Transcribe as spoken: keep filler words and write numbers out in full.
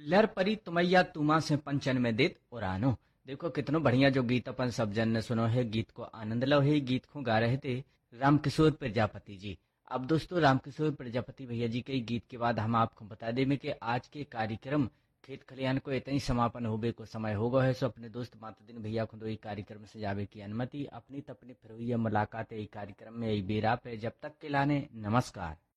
लर परी तुमैया तुमा से पंचन में देत और आनो। देखो कितनो बढ़िया जो गीत अपन सब जन ने सुनो है, गीत को आनंद लो है। गीत को गा रहे थे रामकिशोर प्रजापति जी। अब दोस्तों रामकिशोर प्रजापति भैया जी के गीत के बाद हम आपको बता दें कि आज के कार्यक्रम खेत खलियान को इतना ही समापन होबे को समय हो गया है। सो अपने दोस्त माता दिन भैया को दो कार्यक्रम से जावे की अनुमति। अपनी तपनी फिर हुई है मुलाकात यही कार्यक्रम में यही बेरा पे। जब तक के लाने नमस्कार।